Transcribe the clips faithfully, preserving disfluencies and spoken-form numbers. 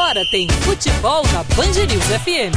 Agora tem futebol na Band News F M.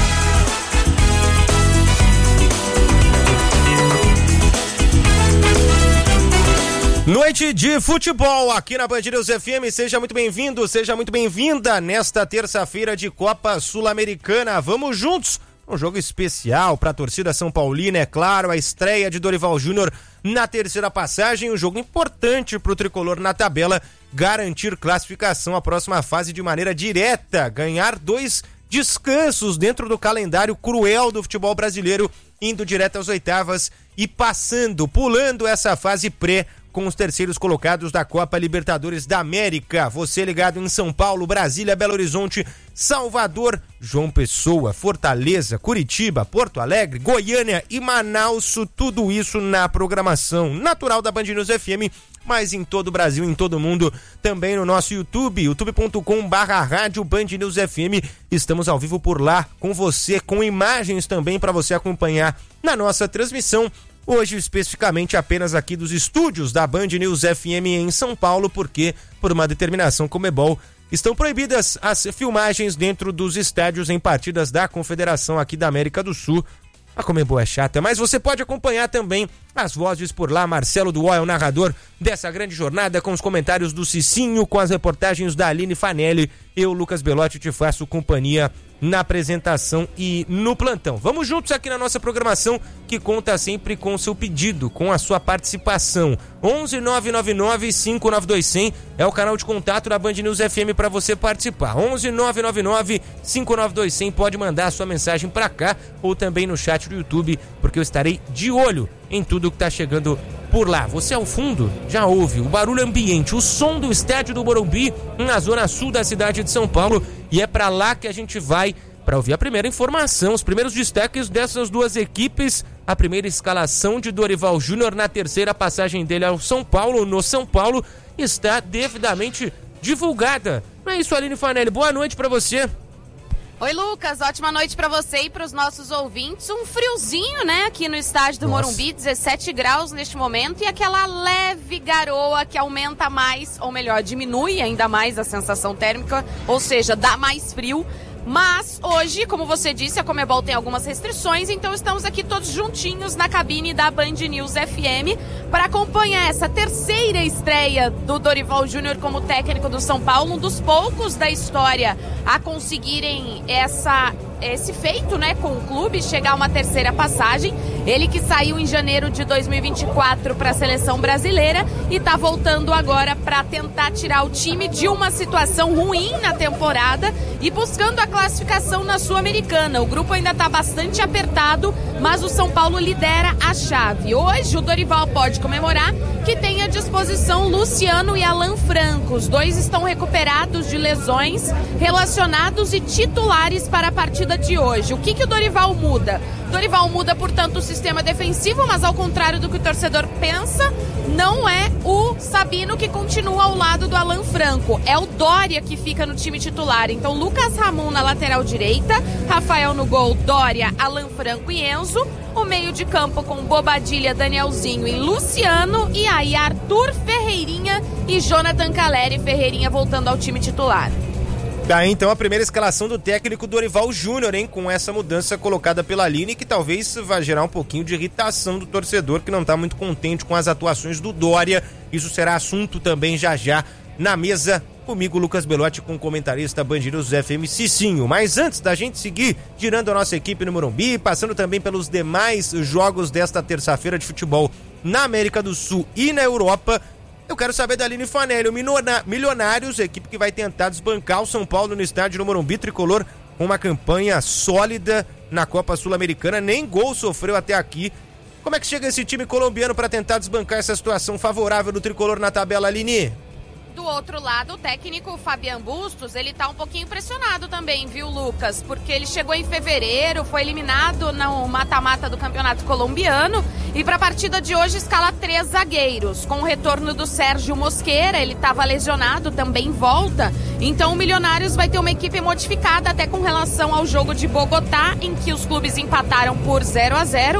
Noite de futebol aqui na Band News F M, seja muito bem-vindo, seja muito bem-vinda nesta terça-feira de Copa Sul-Americana. Vamos juntos, um jogo especial para a torcida São Paulina, é claro, a estreia de Dorival Júnior na terceira passagem, um jogo importante para o tricolor na tabela, garantir classificação à próxima fase de maneira direta, ganhar dois descansos dentro do calendário cruel do futebol brasileiro, indo direto às oitavas e passando, pulando essa fase pré com os terceiros colocados da Copa Libertadores da América. Você ligado em São Paulo, Brasília, Belo Horizonte, Salvador, João Pessoa, Fortaleza, Curitiba, Porto Alegre, Goiânia e Manaus, tudo isso na programação natural da Band News F M, mas em todo o Brasil, em todo o mundo, também no nosso YouTube, youtube ponto com barra rádio Band News F M. Estamos ao vivo por lá com você, com imagens também para você acompanhar na nossa transmissão. Hoje, especificamente, apenas aqui dos estúdios da Band News F M em São Paulo, porque, por uma determinação Conmebol, estão proibidas as filmagens dentro dos estádios em partidas da Confederação aqui da América do Sul. A Conmebol é chata, mas você pode acompanhar também as vozes por lá. Marcelo Duó é o narrador dessa grande jornada, com os comentários do Cicinho, com as reportagens da Aline Fanelli. Eu, Lucas Belotti, te faço companhia na apresentação e no plantão. Vamos juntos aqui na nossa programação, que conta sempre com o seu pedido, com a sua participação. onze nove nove nove cinco nove dois zero zero é o canal de contato da Band News F M para você participar. onze nove nove nove cinco nove dois zero zero, pode mandar a sua mensagem para cá ou também no chat do YouTube, porque eu estarei de olho em tudo que está chegando por lá. Você ao fundo já ouve o barulho ambiente, o som do estádio do Morumbi, na zona sul da cidade de São Paulo, e é para lá que a gente vai para ouvir a primeira informação, os primeiros destaques dessas duas equipes, a primeira escalação de Dorival Júnior na terceira passagem dele ao São Paulo, no São Paulo, está devidamente divulgada. Não é isso, Aline Fanelli? Boa noite para você. Oi, Lucas, ótima noite pra você e pros nossos ouvintes. Um friozinho, né, aqui no estádio do Nossa. Morumbi, dezessete graus neste momento, e aquela leve garoa que aumenta mais, ou melhor, diminui ainda mais a sensação térmica, ou seja, dá mais frio. Mas hoje, como você disse, a Conmebol tem algumas restrições, então estamos aqui todos juntinhos na cabine da Band News F M para acompanhar essa terceira estreia do Dorival Júnior como técnico do São Paulo, um dos poucos da história a conseguirem essa, esse feito, né, com o clube, chegar a uma terceira passagem. Ele que saiu em janeiro de dois mil e vinte e quatro para a seleção brasileira e está voltando agora para tentar tirar o time de uma situação ruim na temporada e buscando a classificação na Sul-Americana. O grupo ainda está bastante apertado, mas o São Paulo lidera a chave. Hoje o Dorival pode comemorar que tem à disposição Luciano e Alan Franco. Os dois estão recuperados de lesões, relacionados e titulares para a partida de hoje. O que, que o Dorival muda? Dorival muda, portanto, o sistema defensivo, mas ao contrário do que o torcedor pensa, não é o Sabino que continua ao lado do Alan Franco, é o Dória que fica no time titular. Então, Lucas Ramon na lateral direita, Rafael no gol, Dória, Alan Franco e Enzo. O meio de campo com Bobadilha, Danielzinho e Luciano. E aí Arthur, Ferreirinha e Jonathan Caleri. Ferreirinha voltando ao time titular. Tá, então a primeira escalação do técnico Dorival Júnior, hein? Com essa mudança colocada pela Aline, que talvez vai gerar um pouquinho de irritação do torcedor, que não tá muito contente com as atuações do Dória. Isso será assunto também já já na mesa. Comigo, Lucas Belotti, com o comentarista Band News F M, Cicinho. Mas antes da gente seguir girando a nossa equipe no Morumbi, passando também pelos demais jogos desta terça-feira de futebol na América do Sul e na Europa, eu quero saber da Aline Fanelli, o Milionários, equipe que vai tentar desbancar o São Paulo no estádio no Morumbi tricolor, com uma campanha sólida na Copa Sul-Americana, nem gol sofreu até aqui. Como é que chega esse time colombiano para tentar desbancar essa situação favorável do tricolor na tabela, Aline? Do outro lado, o técnico Fabian Bustos, ele tá um pouquinho pressionado também, viu, Lucas? Porque ele chegou em fevereiro, foi eliminado no mata-mata do campeonato colombiano e para a partida de hoje escala três zagueiros. Com o retorno do Sérgio Mosqueira, ele estava lesionado, também volta. Então o Milionários vai ter uma equipe modificada até com relação ao jogo de Bogotá, em que os clubes empataram por zero a zero.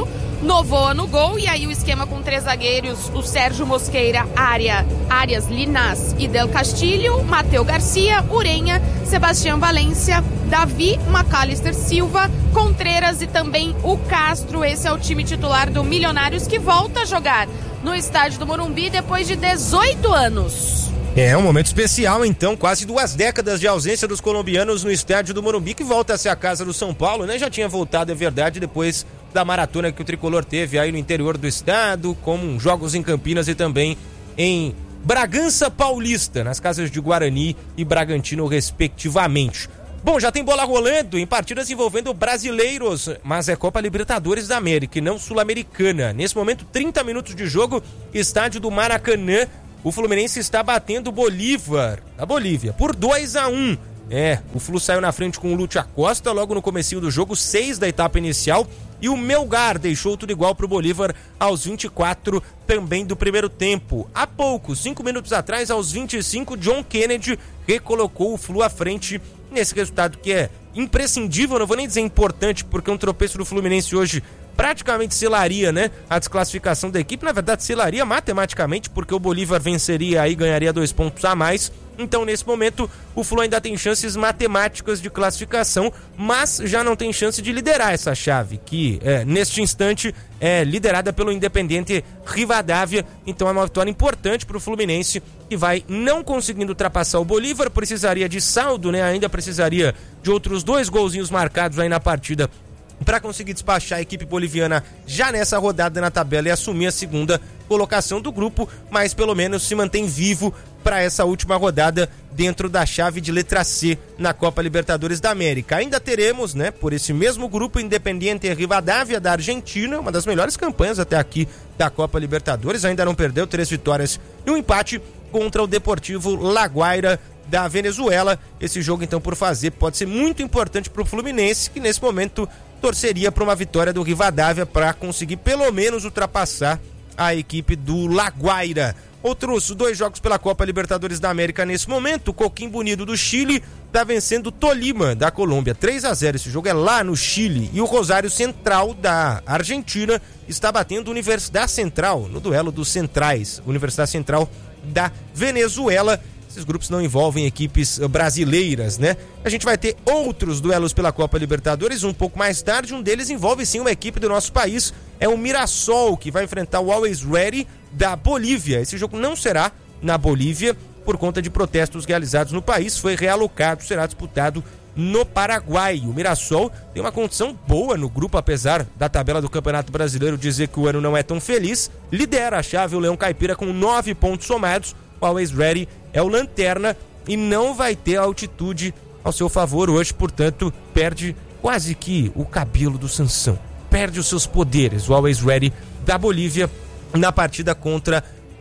Novoa no gol, e aí o esquema com três zagueiros, o Sérgio Mosqueira, Área, Arias Linás e Del Castilho, Mateu Garcia, Urenha, Sebastião Valência, Davi, Macalister Silva, Contreras e também o Castro. Esse é o time titular do Milionários, que volta a jogar no estádio do Morumbi depois de dezoito anos. É um momento especial, então, quase duas décadas de ausência dos colombianos no estádio do Morumbi, que volta a ser a casa do São Paulo, né? Já tinha voltado, é verdade, depois da maratona que o tricolor teve aí no interior do estado, como jogos em Campinas e também em Bragança Paulista, nas casas de Guarani e Bragantino, respectivamente. Bom, já tem bola rolando em partidas envolvendo brasileiros, mas é Copa Libertadores da América e não Sul-Americana. Nesse momento, trinta minutos de jogo, estádio do Maracanã. O Fluminense está batendo o Bolívar, da Bolívia, por dois a um. É, o Flu saiu na frente com o Lúcio Acosta logo no comecinho do jogo, seis da etapa inicial. E o Melgar deixou tudo igual para o Bolívar aos vinte e quatro também do primeiro tempo. Há pouco, cinco minutos atrás, aos vinte e cinco, John Kennedy recolocou o Flu à frente nesse resultado que é imprescindível, não vou nem dizer importante, porque um tropeço do Fluminense hoje praticamente selaria, né, a desclassificação da equipe. Na verdade, selaria matematicamente, porque o Bolívar venceria e ganharia dois pontos a mais. Então, nesse momento, o Flu ainda tem chances matemáticas de classificação, mas já não tem chance de liderar essa chave, que é, neste instante é liderada pelo Independiente Rivadavia. Então é uma vitória importante para o Fluminense, que vai não conseguindo ultrapassar o Bolívar, precisaria de saldo, né? Ainda precisaria de outros dois golzinhos marcados aí na partida para conseguir despachar a equipe boliviana já nessa rodada na tabela e assumir a segunda colocação do grupo, mas pelo menos se mantém vivo para essa última rodada dentro da chave de letra C na Copa Libertadores da América. Ainda teremos, né, por esse mesmo grupo, Independiente Rivadavia da Argentina, uma das melhores campanhas até aqui da Copa Libertadores, ainda não perdeu, três vitórias e um empate contra o Deportivo La Guaira da Venezuela. Esse jogo, então, por fazer, pode ser muito importante para o Fluminense, que nesse momento torceria para uma vitória do Rivadavia para conseguir pelo menos ultrapassar a equipe do La Guaira. Outros dois jogos pela Copa Libertadores da América nesse momento. O Coquimbo Bonito do Chile está vencendo o Tolima da Colômbia, três a zero. Esse jogo é lá no Chile. E o Rosário Central da Argentina está batendo a Universidade Central no duelo dos centrais. Universidade Central da Venezuela. Esses grupos não envolvem equipes brasileiras, né? A gente vai ter outros duelos pela Copa Libertadores um pouco mais tarde. Um deles envolve sim uma equipe do nosso país. É o Mirassol, que vai enfrentar o Always Ready da Bolívia. Esse jogo não será na Bolívia por conta de protestos realizados no país. Foi realocado, será disputado no Paraguai. O Mirassol tem uma condição boa no grupo, apesar da tabela do Campeonato Brasileiro dizer que o ano não é tão feliz. Lidera a chave o Leão Caipira com nove pontos somados. O Always Ready é o lanterna e não vai ter altitude ao seu favor hoje, portanto, perde quase que o cabelo do Sansão. Perde os seus poderes, o Always Ready da Bolívia, na partida contra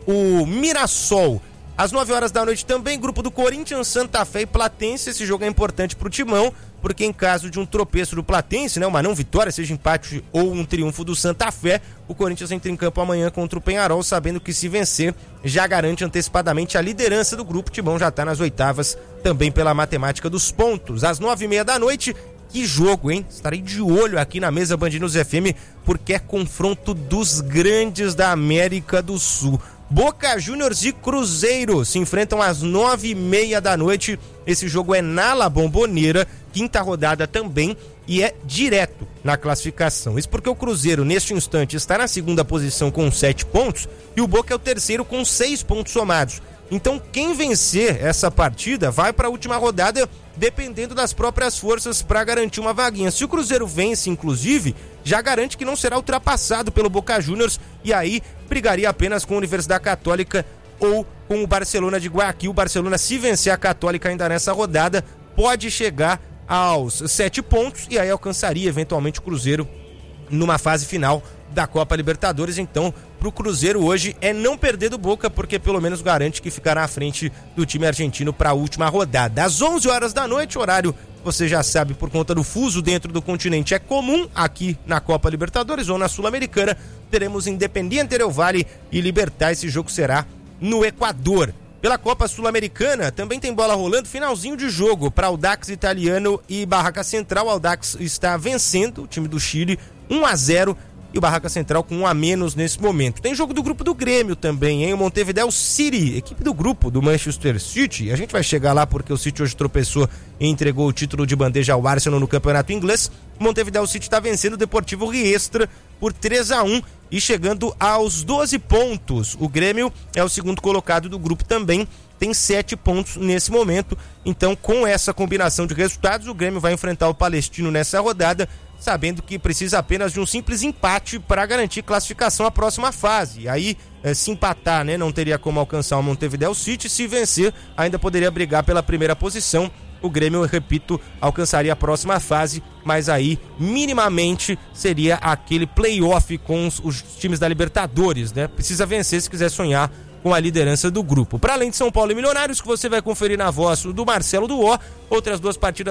o Mirassol. Às nove horas da noite também, grupo do Corinthians, Santa Fé e Platense. Esse jogo é importante pro Timão, porque em caso de um tropeço do Platense, né, uma não vitória, seja empate ou um triunfo do Santa Fé, o Corinthians entra em campo amanhã contra o Penharol, sabendo que se vencer, já garante antecipadamente a liderança do grupo. O Timão já tá nas oitavas, também pela matemática dos pontos. Às nove e meia da noite, que jogo, hein? Estarei de olho aqui na mesa Band News F M, porque é confronto dos grandes da América do Sul. Boca Juniors e Cruzeiro se enfrentam às nove e meia da noite. Esse jogo é na La Bombonera, quinta rodada também, e é direto na classificação. Isso porque o Cruzeiro, neste instante, está na segunda posição com sete pontos e o Boca é o terceiro com seis pontos somados. Então, quem vencer essa partida vai para a última rodada, dependendo das próprias forças para garantir uma vaguinha. Se o Cruzeiro vence, inclusive, já garante que não será ultrapassado pelo Boca Juniors e aí brigaria apenas com a Universidade Católica ou com o Barcelona de Guayaquil. O Barcelona, se vencer a Católica ainda nessa rodada, pode chegar aos sete pontos e aí alcançaria eventualmente o Cruzeiro numa fase final da Copa Libertadores. Então, pro Cruzeiro hoje é não perder do Boca, porque pelo menos garante que ficará à frente do time argentino para a última rodada. Às onze horas da noite, horário, você já sabe, por conta do fuso dentro do continente, é comum aqui na Copa Libertadores ou na Sul-Americana. Teremos Independiente Del Valle e Libertad. Esse jogo será no Equador. Pela Copa Sul-Americana, também tem bola rolando, finalzinho de jogo para Audax Italiano e Barraca Central. O Audax está vencendo o time do Chile um a zero e o Barraca Central com um a menos nesse momento. Tem jogo do grupo do Grêmio também, hein? O Montevideo City, equipe do grupo do Manchester City. A gente vai chegar lá porque o City hoje tropeçou e entregou o título de bandeja ao Arsenal no campeonato inglês. O Montevideo City está vencendo o Deportivo Riestra por três a um e chegando aos doze pontos. O Grêmio é o segundo colocado do grupo também, tem sete pontos nesse momento. Então, com essa combinação de resultados, o Grêmio vai enfrentar o Palestino nessa rodada, sabendo que precisa apenas de um simples empate para garantir classificação à próxima fase. Aí, eh, se empatar, né, não teria como alcançar o Montevideo City. Se vencer, ainda poderia brigar pela primeira posição. O Grêmio, eu repito, alcançaria a próxima fase, mas aí, minimamente, seria aquele play-off com os, os times da Libertadores, né? Precisa vencer se quiser sonhar com a liderança do grupo. Para além de São Paulo e Milionários, que você vai conferir na voz do Marcelo Duó, outras duas partidas